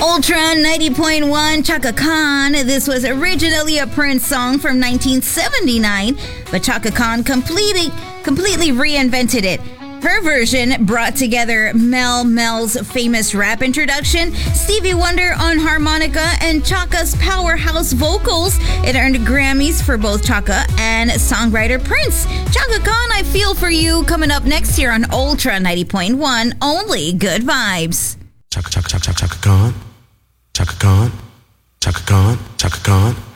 Ultra 90.1 Chaka Khan. This was originally a Prince song from 1979, but Chaka Khan completely reinvented it. Her version brought together Mel's famous rap introduction, Stevie Wonder on harmonica, and Chaka's powerhouse vocals. It earned Grammys for both Chaka and songwriter Prince. Chaka Khan, I Feel For You, coming up next year on Ultra 90.1, only good vibes. Chaka Khan, Chaka Khan, Chaka Khan, Chaka Khan.